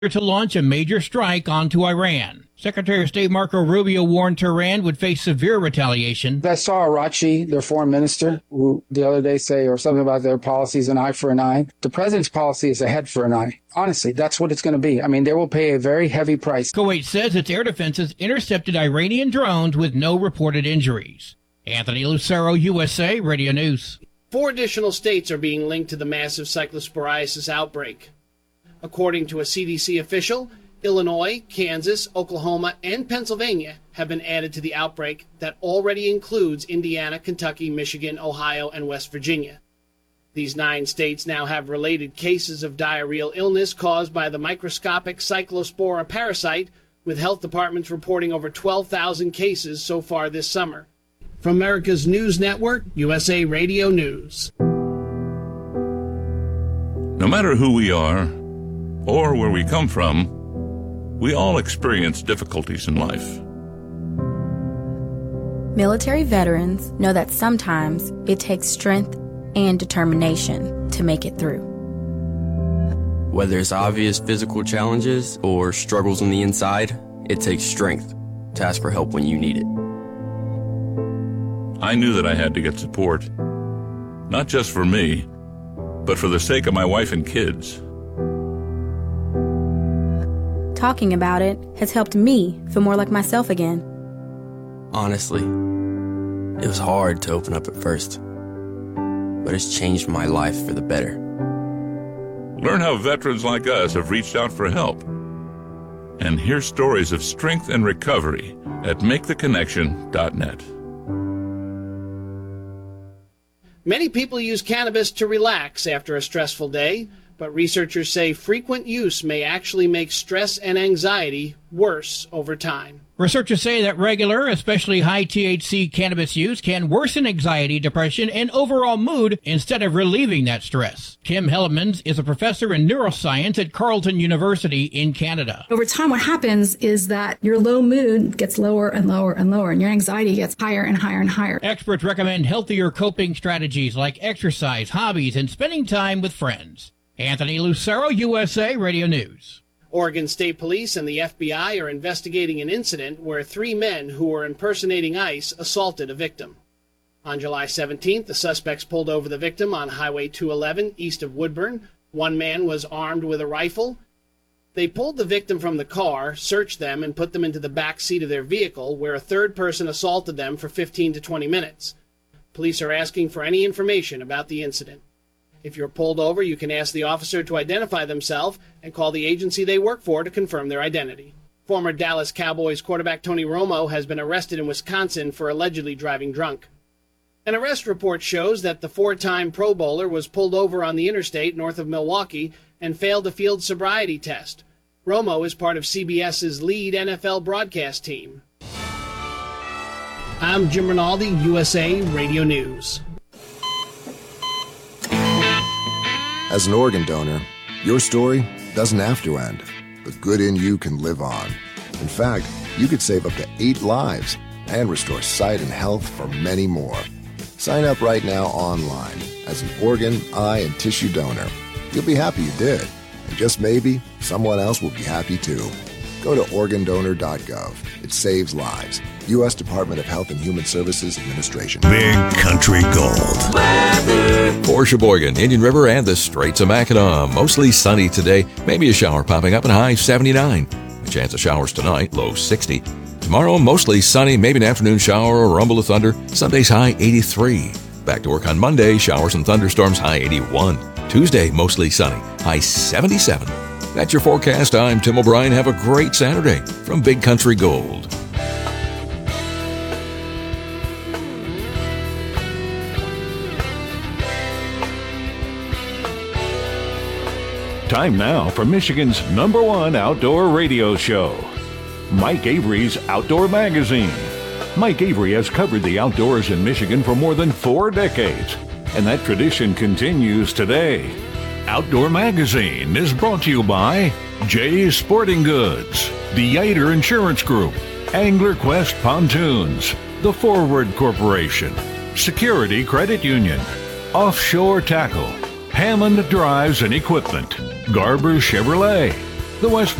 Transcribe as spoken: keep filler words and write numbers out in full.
to launch a major strike onto Iran. Secretary of State Marco Rubio warned Tehran would face severe retaliation. I saw Arachi, their foreign minister, who the other day say or something about their policies, an eye for an eye. The president's policy is a head for an eye. Honestly, that's what it's going to be. I mean, they will pay a very heavy price. Kuwait says its air defenses intercepted Iranian drones with no reported injuries. Anthony Lucero, U S A Radio News. Four additional states are being linked to the massive cyclosporiasis outbreak. According to a C D C official, Illinois, Kansas, Oklahoma, and Pennsylvania have been added to the outbreak that already includes Indiana, Kentucky, Michigan, Ohio, and West Virginia. These nine states now have related cases of diarrheal illness caused by the microscopic Cyclospora parasite, with health departments reporting over twelve thousand cases so far this summer. From America's News Network, U S A Radio News. No matter who we are or where we come from, we all experience difficulties in life. Military veterans know that sometimes it takes strength and determination to make it through. Whether it's obvious physical challenges or struggles on the inside, it takes strength to ask for help when you need it. I knew that I had to get support, not just for me, but for the sake of my wife and kids. Talking about it has helped me feel more like myself again. Honestly, it was hard to open up at first, but it's changed my life for the better. Learn how veterans like us have reached out for help, and hear stories of strength and recovery at make the connection dot net. Many people use cannabis to relax after a stressful day, but researchers say frequent use may actually make stress and anxiety worse over time. Researchers say that regular, especially high T H C cannabis use can worsen anxiety, depression, and overall mood instead of relieving that stress. Kim Hellemans is a professor in neuroscience at Carleton University in Canada. Over time, what happens is that your low mood gets lower and lower and lower, and your anxiety gets higher and higher and higher. Experts recommend healthier coping strategies like exercise, hobbies, and spending time with friends. Anthony Lucero, U S A Radio News. Oregon State Police and the F B I are investigating an incident where three men who were impersonating ICE assaulted a victim. On July seventeenth, the suspects pulled over the victim on Highway two eleven east of Woodburn. One man was armed with a rifle. They pulled the victim from the car, searched them, and put them into the back seat of their vehicle, where a third person assaulted them for fifteen to twenty minutes. Police are asking for any information about the incident. If you're pulled over, you can ask the officer to identify themselves and call the agency they work for to confirm their identity. Former Dallas Cowboys quarterback Tony Romo has been arrested in Wisconsin for allegedly driving drunk. An arrest report shows that the four-time Pro Bowler was pulled over on the interstate north of Milwaukee and failed a field sobriety test. Romo is part of CBS's lead N F L broadcast team. I'm Jim Rinaldi, U S A Radio News. As an organ donor, your story doesn't have to end. The good in you can live on. In fact, you could save up to eight lives and restore sight and health for many more. Sign up right now online as an organ, eye, and tissue donor. You'll be happy you did. And just maybe, someone else will be happy too. Go to organ donor dot gov. It saves lives. U S Department of Health and Human Services Administration. Big Country Gold. Weather. For Sheboygan, Indian River, and the Straits of Mackinac. Mostly sunny today. Maybe a shower popping up, and high seventy-nine. A chance of showers tonight, low sixty. Tomorrow, mostly sunny, maybe an afternoon shower or rumble of thunder. Sunday's high eighty-three. Back to work on Monday, showers and thunderstorms, high eighty-one. Tuesday, mostly sunny, high seventy-seven. That's your forecast. I'm Tim O'Brien. Have a great Saturday from Big Country Gold. Time now for Michigan's number one outdoor radio show, Mike Avery's Outdoor Magazine. Mike Avery has covered the outdoors in Michigan for more than four decades, and that tradition continues today. Outdoor Magazine is brought to you by Jay's Sporting Goods, the Yater Insurance Group, Angler Quest Pontoons, The Forward Corporation, Security Credit Union, Offshore Tackle, Hammond Drives and Equipment, Garber Chevrolet, The West